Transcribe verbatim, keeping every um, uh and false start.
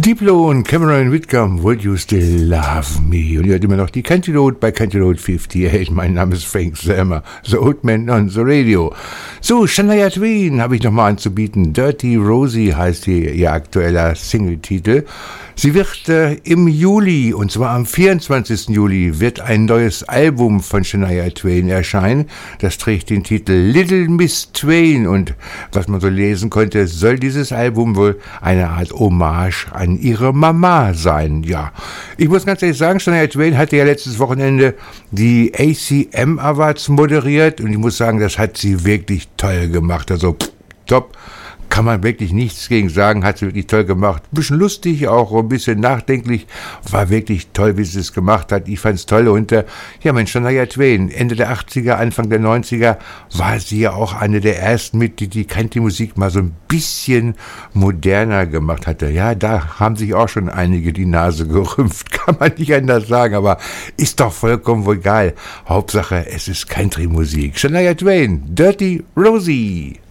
Diplo und Cameron Whitcomb, Would You Still Love Me? Und ihr hört immer noch die Country Road bei Country Road fünfundachtzig. Mein Name ist Frank Selmer, The Old Man on the Radio. So, Shania Twain habe ich nochmal anzubieten. Dirty Rosie heißt hier ihr aktueller Singletitel. Sie wird äh, im Juli, und zwar am vierundzwanzigsten Juli, wird ein neues Album von Shania Twain erscheinen. Das trägt den Titel Little Miss Twain und was man so lesen konnte, soll dieses Album wohl eine Art Hommage an ihre Mama sein. Ja, ich muss ganz ehrlich sagen, Shania Twain hatte ja letztes Wochenende die A C M Awards moderiert und ich muss sagen, das hat sie wirklich toll gemacht. Also pff, top. Kann man wirklich nichts gegen sagen, hat sie wirklich toll gemacht. Ein bisschen lustig, auch ein bisschen nachdenklich. War wirklich toll, wie sie es gemacht hat. Ich fand's toll. Und äh, ja, Mensch, Shania Twain, Ende der achtziger, Anfang der neunziger, war sie ja auch eine der ersten mit, die die Country-Musik mal so ein bisschen moderner gemacht hatte. Ja, da haben sich auch schon einige die Nase gerümpft. Kann man nicht anders sagen, aber ist doch vollkommen egal. Hauptsache, es ist Country-Musik. Shania Twain, Dirty Rosie.